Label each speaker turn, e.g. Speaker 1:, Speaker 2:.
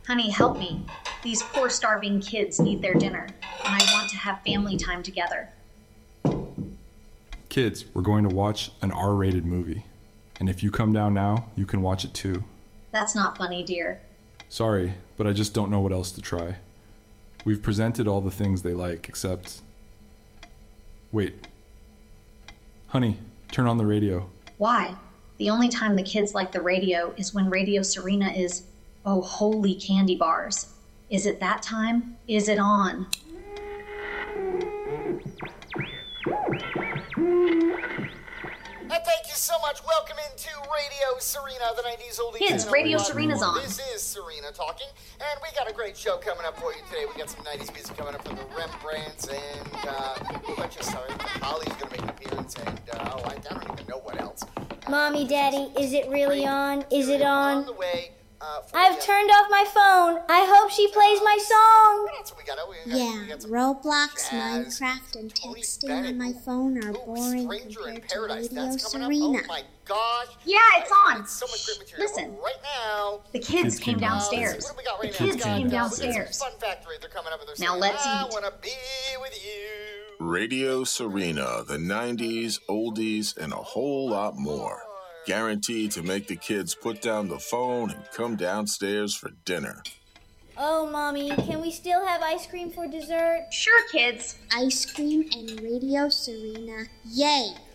Speaker 1: Honey, help me. These poor starving kids need their dinner, and I want to have family time together.
Speaker 2: Kids, we're going to watch an R-rated movie. And if you come down now, you can watch it too.
Speaker 1: That's not funny, dear.
Speaker 2: Sorry, but I just don't know what else to try. We've presented all the things they like, except... Wait. Honey, turn on the radio.
Speaker 1: Why? The only time the kids like the radio is when Radio Serena is, oh, holy candy bars. Is it that time? Is it on?
Speaker 3: Thank you so much. Welcome into Radio Serena, the 90s oldies.
Speaker 1: Kids, Radio Serena's on.
Speaker 3: This is Serena talking, and we got a great show coming up for you today. We got some 90s music coming up from the Rembrandts, and a bunch of stuff. Holly's going to make an appearance, and I don't even know what else.
Speaker 4: Mommy, Daddy, is it really on? Is it on?
Speaker 3: On the way.
Speaker 4: I've turned off my phone. I hope she plays my song.
Speaker 3: What else we got?
Speaker 5: Yeah, Roblox, Minecraft, and texting on my phone are boring compared to Radio Serena.
Speaker 3: Oh my gosh.
Speaker 1: Yeah, it's on.
Speaker 3: It's so much great material.
Speaker 1: Listen.
Speaker 3: Right now.
Speaker 1: The kids came downstairs.
Speaker 3: What do we got right
Speaker 1: The
Speaker 3: now?
Speaker 1: kids came downstairs.
Speaker 3: Fun Factory, they're coming up and they're
Speaker 1: Now
Speaker 3: saying,
Speaker 1: let's
Speaker 3: I
Speaker 1: eat.
Speaker 3: want to be with you.
Speaker 6: Radio Serena, the 90s, oldies, and a whole lot more. Guaranteed to make the kids put down the phone and come downstairs for dinner.
Speaker 4: Oh, Mommy, can we still have ice cream for dessert?
Speaker 1: Sure, kids.
Speaker 5: Ice cream and Radio Serena, yay!